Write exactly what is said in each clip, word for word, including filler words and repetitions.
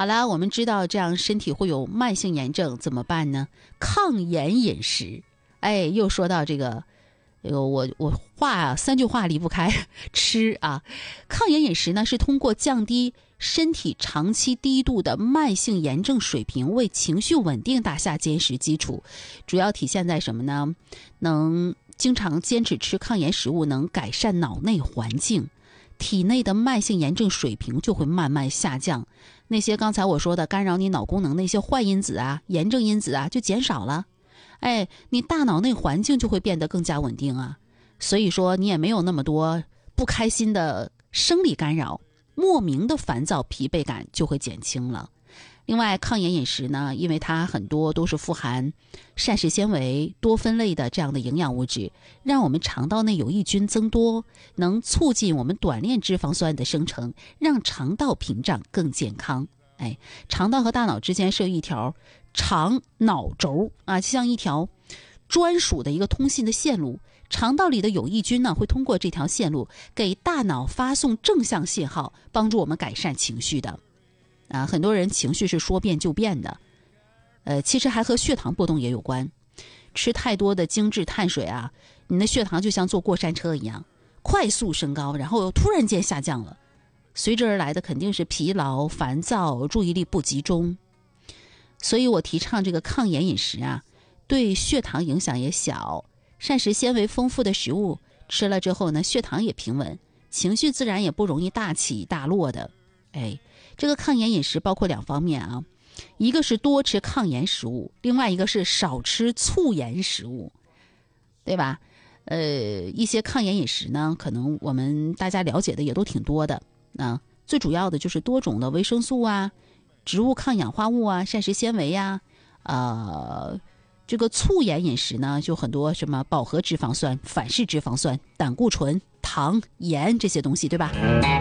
好啦，我们知道这样身体会有慢性炎症怎么办呢？抗炎饮食。哎，又说到这个我我话啊，三句话离不开吃啊。抗炎饮食呢，是通过降低身体长期低度的慢性炎症水平，为情绪稳定打下坚实基础。主要体现在什么呢？能经常坚持吃抗炎食物，能改善脑内环境，体内的慢性炎症水平就会慢慢下降。那些刚才我说的干扰你脑功能那些坏因子啊、炎症因子啊就减少了。哎，你大脑内环境就会变得更加稳定啊，所以说你也没有那么多不开心的生理干扰，莫名的烦躁疲惫感就会减轻了。另外，抗炎饮食呢，因为它很多都是富含膳食纤维、多酚类的这样的营养物质，让我们肠道内有益菌增多，能促进我们短链脂肪酸的生成，让肠道屏障更健康。哎，肠道和大脑之间是有一条肠脑轴啊，就像一条专属的一个通信的线路。肠道里的有益菌呢，会通过这条线路给大脑发送正向信号，帮助我们改善情绪的。啊，很多人情绪是说变就变的，呃，其实还和血糖波动也有关。吃太多的精致碳水啊，你的血糖就像坐过山车一样，快速升高，然后又突然间下降了。随之而来的肯定是疲劳、烦躁、注意力不集中。所以我提倡这个抗炎饮食啊，对血糖影响也小，膳食纤维丰富的食物吃了之后呢，血糖也平稳，情绪自然也不容易大起大落的。哎，这个抗炎饮食包括两方面啊，一个是多吃抗炎食物，另外一个是少吃促炎食物，对吧？呃，一些抗炎饮食呢，可能我们大家了解的也都挺多的啊，最主要的就是多种的维生素啊、植物抗氧化物啊、膳食纤维呀、啊，呃，这个促炎饮食呢，就很多什么饱和脂肪酸、反式脂肪酸、胆固醇、糖、盐这些东西，对吧？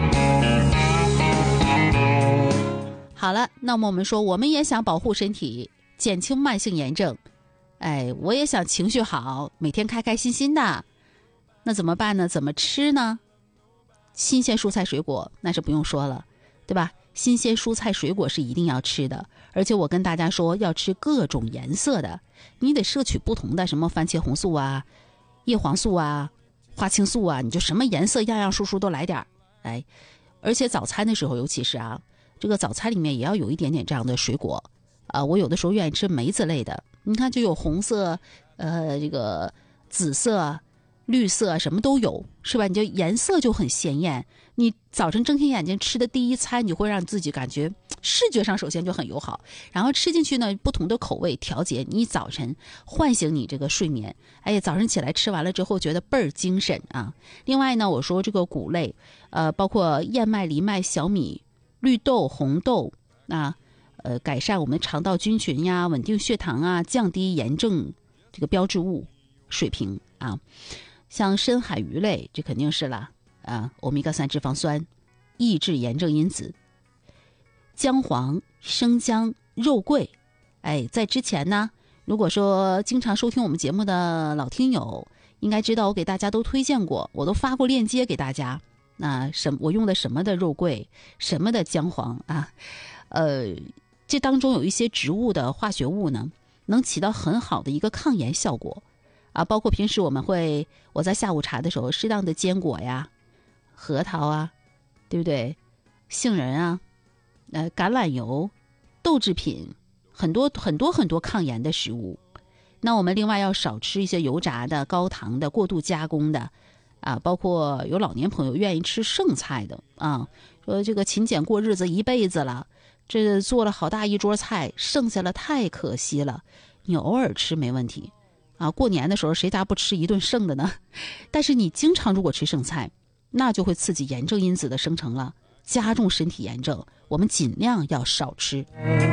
好了，那么我们说，我们也想保护身体，减轻慢性炎症，哎，我也想情绪好，每天开开心心的，那怎么办呢？怎么吃呢？新鲜蔬菜水果那是不用说了，对吧？新鲜蔬菜水果是一定要吃的，而且我跟大家说要吃各种颜色的，你得摄取不同的，什么番茄红素啊、叶黄素啊、花青素啊，你就什么颜色样样数数都来点。哎，而且早餐的时候，尤其是啊，这个早餐里面也要有一点点这样的水果啊、呃。我有的时候愿意吃梅子类的，你看就有红色、呃，这个紫色、绿色，什么都有，是吧？你就颜色就很鲜艳。你早晨睁开眼睛吃的第一餐，你就会让自己感觉视觉上首先就很友好，然后吃进去呢，不同的口味调节你早晨，唤醒你这个睡眠。哎呀，早上起来吃完了之后觉得倍儿精神啊。另外呢，我说这个谷类，呃，包括燕麦、藜麦、小米、绿豆、红豆啊，呃，改善我们肠道菌群呀，稳定血糖啊，降低炎症这个标志物水平啊。像深海鱼类，这肯定是了啊，欧米伽三脂肪酸，抑制炎症因子。姜黄、生姜、肉桂，哎，在之前呢，如果说经常收听我们节目的老听友，应该知道我给大家都推荐过，我都发过链接给大家。那什我用的什么的肉桂，什么的姜黄啊，呃，这当中有一些植物的化学物呢，能起到很好的一个抗炎效果。啊，包括平时我们会，我在下午茶的时候，适当的坚果呀、核桃啊，对不对？杏仁啊，呃，橄榄油、豆制品，很多很多很多抗炎的食物。那我们另外要少吃一些油炸的、高糖的、过度加工的，啊，包括有老年朋友愿意吃剩菜的啊，说这个勤俭过日子一辈子了，这做了好大一桌菜，剩下了太可惜了。你偶尔吃没问题。啊，过年的时候谁家不吃一顿剩的呢？但是你经常如果吃剩菜，那就会刺激炎症因子的生成了，加重身体炎症。我们尽量要少吃。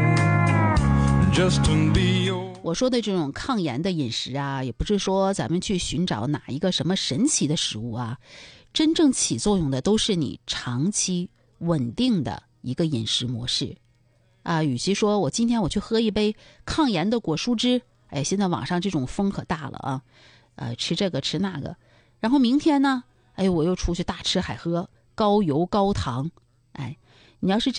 我说的这种抗炎的饮食啊，也不是说咱们去寻找哪一个什么神奇的食物啊，真正起作用的都是你长期稳定的一个饮食模式啊。与其说我今天我去喝一杯抗炎的果蔬汁，哎，现在网上这种风可大了啊，呃，吃这个吃那个，然后明天呢，哎，我又出去大吃海喝，高油高糖，哎，你要是